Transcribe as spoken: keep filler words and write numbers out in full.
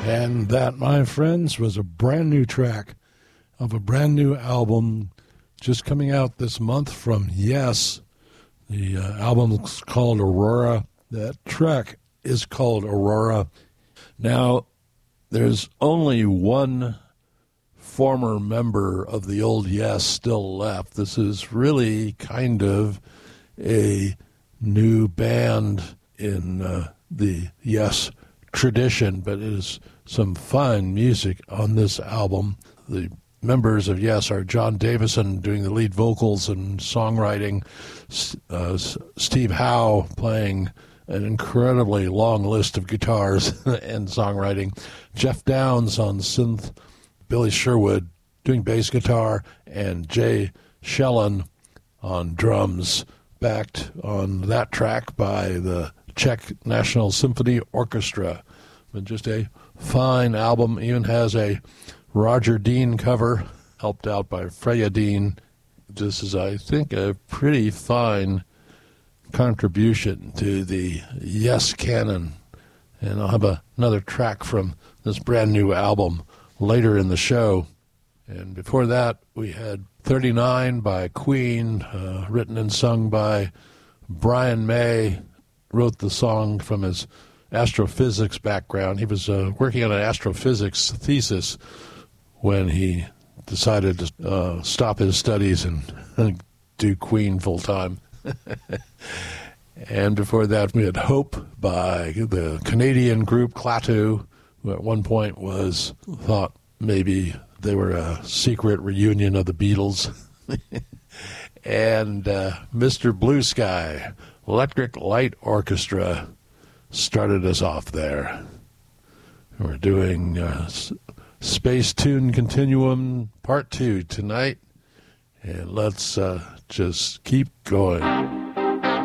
And that, my friends, was a brand new track of a brand new album just coming out this month from Yes. The uh, album is called Aurora. That track is called Aurora. Now, there's only one former member of the old Yes still left. This is really kind of a new band in uh, the Yes tradition, but it is some fine music on this album. The members of Yes are John Davison doing the lead vocals and songwriting, uh, Steve Howe playing an incredibly long list of guitars and songwriting, Jeff Downs on synth, Billy Sherwood doing bass guitar, and Jay Shellen on drums, backed on that track by the Czech National Symphony Orchestra. But just a fine album. Even has a Roger Dean cover, helped out by Freya Dean. This is, I think, a pretty fine contribution to the Yes canon. And I'll have a, another track from this brand new album later in the show. And before that, we had thirty-nine by Queen, uh, written and sung by Brian May. Wrote the song from his astrophysics background. He was uh, working on an astrophysics thesis when he decided to uh, stop his studies and do Queen full time. And before that, we had Hope by the Canadian group Klaatu, who at one point was thought maybe they were a secret reunion of the Beatles. And uh, Mister Blue Sky, Electric Light Orchestra, started us off there. We're doing uh, Space Tune Continuum Part two tonight, and let's uh, just keep going.